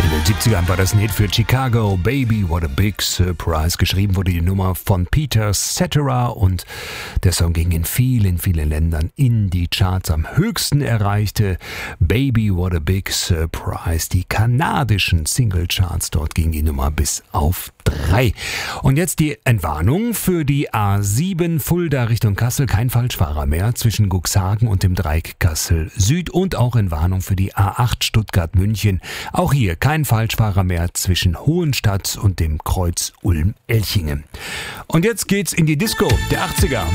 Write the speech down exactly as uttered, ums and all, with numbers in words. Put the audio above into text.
In den siebzigern war das ein Hit für Chicago, Baby, What a Big Surprise. Geschrieben wurde die Nummer von Peter Cetera und der Song ging in vielen, vielen Ländern in die Charts. Am höchsten erreichte Baby, What a Big Surprise die kanadischen Singlecharts. Dort ging die Nummer bis auf drei. Und jetzt die Entwarnung für die A sieben Fulda Richtung Kassel. Kein Falschfahrer mehr zwischen Cuxhaven und dem Dreieck Kassel Süd und auch Entwarnung für die A acht Stuttgart München. Auch hier kein Falschfahrer mehr zwischen Hohenstadt und dem Kreuz Ulm-Elchingen. Und jetzt geht's in die Disco der achtziger.